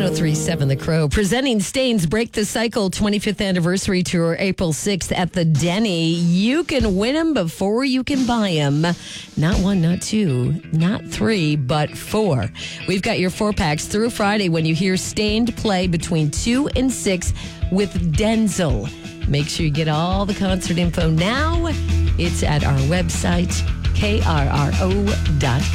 103.7 The Crow. Presenting Stain's Break the Cycle 25th Anniversary Tour April 6th at the Denny. You can win them before you can buy them. Not one, not two, not three, but four. We've got your 4-packs through Friday when you hear Stained play between 2 and 6 with Denzel. Make sure you get all the concert info now. It's at our website, krro.com.